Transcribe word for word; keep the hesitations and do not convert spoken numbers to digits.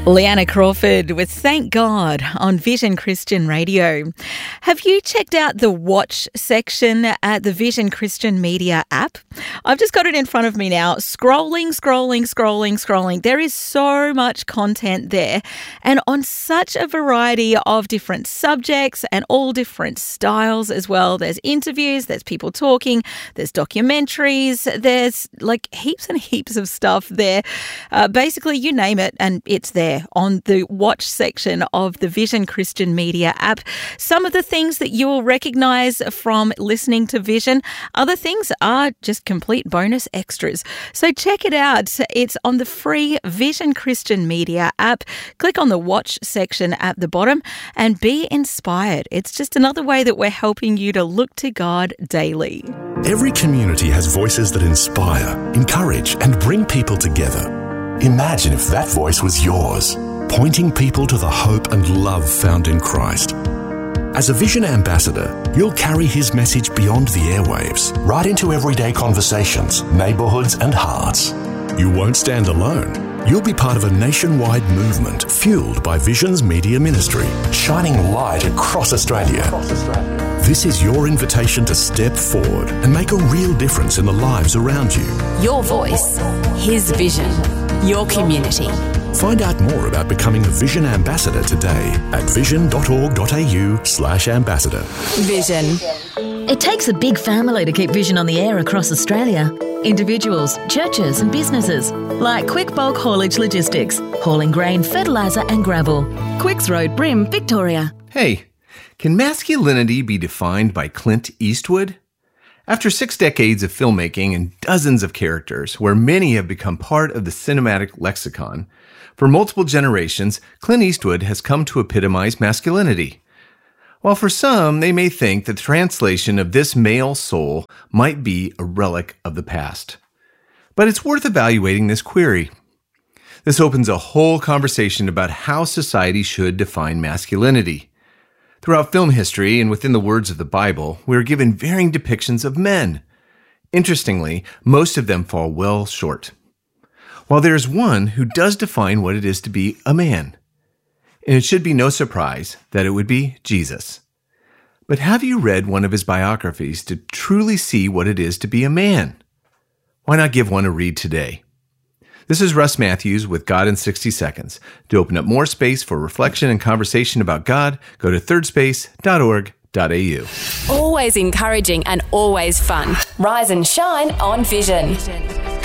Leanna Crawford with Thank God on Vision Christian Radio. Have you checked out the watch section at the Vision Christian Media app? I've just got it in front of me now. Scrolling, scrolling, scrolling, scrolling. There is so much content there and on such a variety of different subjects and all different styles as well. There's interviews, there's people talking, there's documentaries, there's like heaps and heaps of stuff there. Uh, basically, you name it and it's there on the watch section of the Vision Christian Media app. Some of the things that you will recognise from listening to Vision, other things are just complete bonus extras. So check it out. It's on the free Vision Christian Media app. Click on the watch section at the bottom and be inspired. It's just another way that we're helping you to look to God daily. Every community has voices that inspire, encourage and bring people together. Imagine if that voice was yours, pointing people to the hope and love found in Christ. As a Vision ambassador, you'll carry his message beyond the airwaves, right into everyday conversations, neighbourhoods and hearts. You won't stand alone. You'll be part of a nationwide movement fueled by Vision's media ministry, shining light across Australia. Across Australia. This is your invitation to step forward and make a real difference in the lives around you. Your voice, his vision, your community. Find out more about becoming a Vision ambassador today at vision.org.au slash ambassador. Vision. It takes a big family to keep Vision on the air across Australia. Individuals, churches and businesses like Quick Bulk Haulage Logistics, hauling grain, fertiliser and gravel. Quicks Road, Brim, Victoria. Hey, can masculinity be defined by Clint Eastwood? After six decades of filmmaking and dozens of characters, where many have become part of the cinematic lexicon, for multiple generations, Clint Eastwood has come to epitomize masculinity. While for some, they may think the translation of this male soul might be a relic of the past. But it's worth evaluating this query. This opens a whole conversation about how society should define masculinity. Throughout film history and within the words of the Bible, we are given varying depictions of men. Interestingly, most of them fall well short. While there is one who does define what it is to be a man. And it should be no surprise that it would be Jesus. But have you read one of his biographies to truly see what it is to be a man? Why not give one a read today? This is Russ Matthews with God in sixty seconds. To open up more space for reflection and conversation about God, go to third space dot org dot a u. Always encouraging and always fun. Rise and shine on Vision.